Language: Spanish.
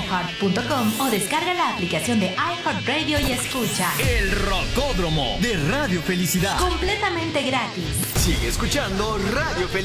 iHeart.com o descarga la aplicación de iHeartRadio y escucha El Rocódromo de Radio Felicidad. completamente gratis. Sigue escuchando Radio Felicidad.